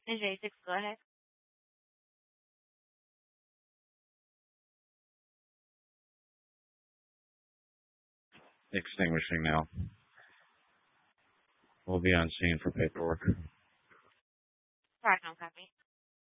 J6, go ahead. Extinguishing now. We'll be on scene for paperwork.